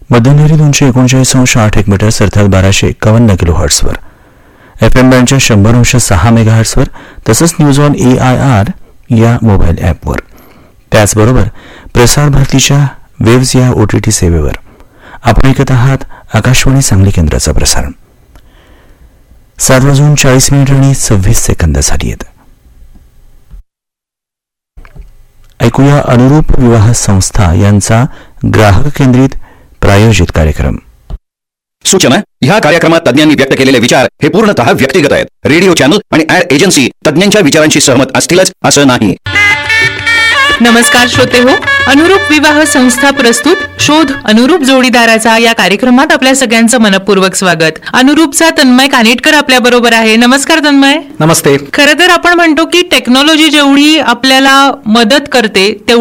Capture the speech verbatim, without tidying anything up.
मध्यंतरी दोनशे एकोणचाळीस अंश आठ एक मीटर्स अर्थात बाराशे एकावन्न किलो हर्ट्सवर, एफ एम बँडच्या शंभर अंश सहा मेगा हर्ट्सवर, तसंच news on A I R या मोबाईल ॲपवर. त्याचबरोबर प्रसार भारतीच्या वेव्ज या ओ टी टी सेवेवर आपण ऐकत आहात आकाशवाणी सांगली केंद्राचं प्रसारण. सात वाजून चाळीस मिनिट आणि सव्वीस सेकंद झाली आहेत. ऐकूया अनुरूप विवाह संस्था यांचा ग्राहक केंद्रित प्रायोजित कार्यक्रम. सूचना: ह्या कार्यक्रमात तज्ञांनी व्यक्त केलेले विचार हे पूर्णतः व्यक्तिगत आहेत. रेडिओ चॅनल आणि ऍड एजन्सी तज्ञांच्या विचारांशी सहमत असतीलच असं नाही. नमस्कार श्रोते हो, अनुरूप विवाह संस्था प्रस्तुत शोध अनुरूप जोडीदाराचा या कार्यक्रमात आपल्या सगळ्यांचं मनपूर्वक स्वागत. अनुरूपचा तन्मय कानेटकर आपल्या बरोबर आहे. नमस्कार तन्मय. नमस्ते. खरं तर आपण म्हणतो की टेक्नॉलॉजी जेवढी आपल्याला मदत करते